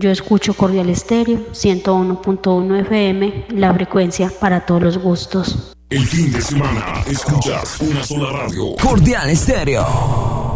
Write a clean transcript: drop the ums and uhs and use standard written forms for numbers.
Yo escucho Cordial Estéreo, 101.1 FM, la frecuencia para todos los gustos. El fin de semana escuchas una sola radio. Cordial Estéreo.